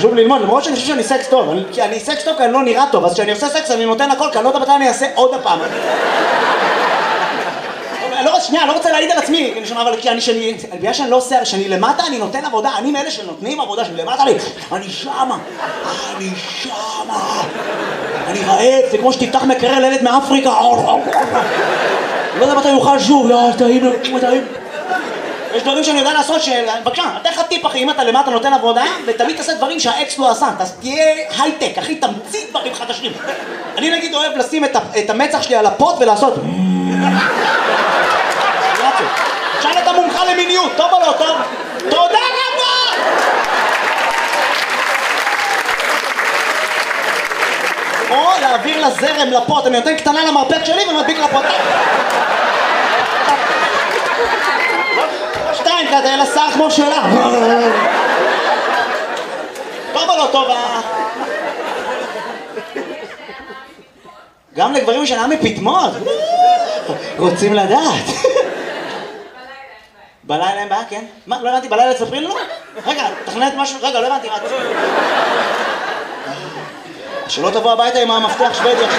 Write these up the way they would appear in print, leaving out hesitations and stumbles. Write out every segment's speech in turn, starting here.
חשוב ללמוד, למרות שאני חושב שאני סקס טוב, כי אני סקס טוב כי אני לא נראה טוב, אז כשאני עושה סקס אני נותן הכל, כי אני לא יודע מתי אני אעשה עוד הפעם. אני לא רוצה להעיד על עצמי, אבל בגלל שאני לא עושה, שאני למטה אני נותן עבודה, אני מאלה שנותנים עבודה, שאני למטה לי, אני שמה, אני רעב, זה כמו שתפתח מקרר לילד מאפריקה, לא יודע מתי יוכל שוב, טעים. יש דברים שאני יודע לעשות בבקשה, אתה לך טיפ אחי, אם אתה למטה נותן עבודה, ותמיד תעשה דברים שהאקס לא עשה, תהיה הייטק, אחי, תמציא דברים חדשים. אני נגיד אוהב לשים את המצח שלי על הפוט ולעשות שאל את המומחה למיניות, טוב או לא טוב? תודה רבה! או להעביר לזרם לפוט, אני נותן קטנה למרפק שלי ומדביק לפוט. שתיים כזה, אלא שר כמו שלה. טוב או לא טוב? גם לגברים שנה מפתמות. רוצים לדעת. בלילה אין בעיה, כן? מה? לא הבנתי, בלילה תספרי לנו? רגע, תכנת משהו, רגע, לא הבנתי, שלא תבוא הביתה עם המפתח שוודי עכשיו.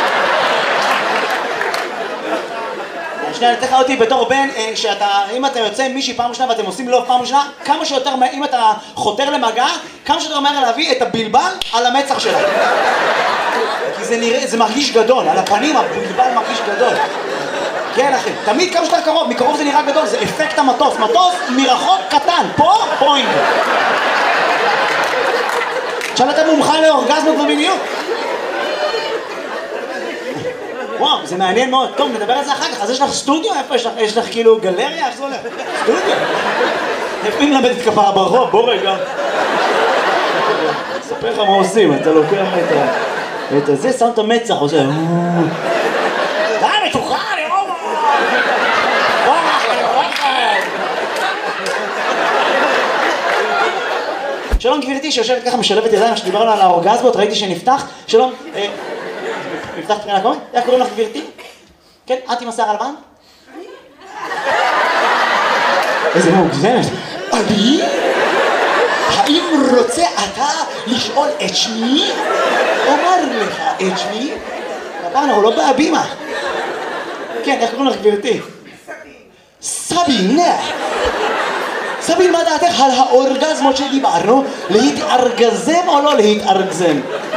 שנייה, אני תכף אותי בתור בן, אם אתה יוצא עם מישהי פעם ראשונה ואתם עושים לוב פעם ראשונה, כמה שיותר, אם אתה חותר למגע, כמה שיותר מהר להביא את הבלבל על המצח שלה. כי זה מרגיש גדול, על הפנים הבלבל מרגיש גדול. כן אחי, תמיד כמה שיותר קרוב, מקרוב זה נראה גדול, זה אפקט המטוס, מטוס מרחוק קטן, פה פוינט. עכשיו אתה מומחה לאורגזמות ומיניות. וואו, זה מעניין מאוד. טוב, נדבר על זה אחר כך. אז יש לך סטודיו? איפה יש לך? יש לך כאילו גלריה? איך זה הולך? סטודיו? איפה אם למדת כפרה ברחוב? בוא רגע. אספר לך מה עושים, אתה לוקח את זה, שם את המצח, עושה די, מתוחה, אני רואה שלום גבירתי שיושבת ככה משלבת ידיים שדיברנו על האורגזמות, ראיתי שנפתח. שלום, נפתח תחילה קודם? איך קוראים לך גבירתי? כן, את עם השיער הלבן? איזה מוגזמת. אני? האם רוצה אתה לשאול את שמי? אומר לך את שמי? הפעם אנחנו לא בהבימה. כן, איך קוראים לך גבירתי? סבין. סבין, מה דעתך על האורגזמות שדיברנו? להתארגזם או לא להתארגזם?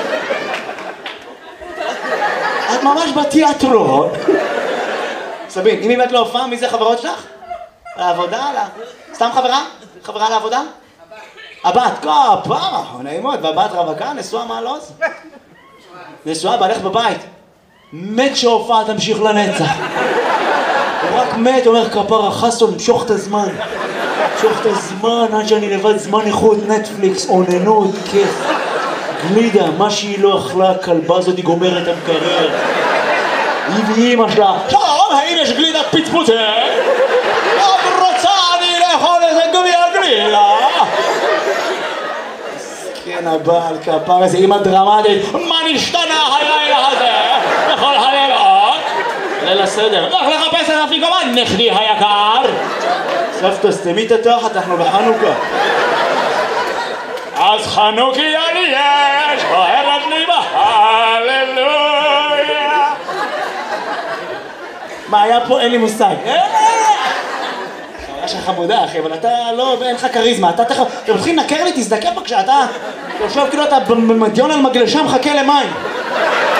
את ממש בתיאטרון. סבין, אם באמת לא הופעה, מי זה חברות שלך? על העבודה? סתם חברה? חברה לעבודה? הבת, כפרה, נעימות, והבת רווקה, נשואה מעלוז? נשואה, בעלך בבית. מת שההופעה תמשיך לנצח. הוא רק מת, אומר כפרה, חסון, משוך את הזמן. משוך את הזמן, עד שאני לבד זמן איכות, נטפליקס, עוננות, כיף. גלידה, מה שהיא לא אכלה, הכלבה הזאת היא גומרת את המקרר. היא ואימא שלה, שלום, האם יש גלידת פצפוצה? עוד רוצה אני לאכול איזה גלידה. כן, הבעל כפר איזה אימא דרמטית, מה נשתנה הלילה הזה? בכל הלילות? ליל הסדר, לך לחפש את אפיקומן, נכדי היקר. סבתא, סתמי את התחת, אנחנו בחנוכה. אז חנוכיה לי יש, אוהבת לי בהללויה. מה היה פה? אין לי מושג. היה שלך חמודה אחי, אבל אתה לא, אין לך קריזמה. אתה מתחיל לנקר לי, תזדקף בבקשה, אתה יושב כאילו אתה במדיון על מגלשה מחכה למים.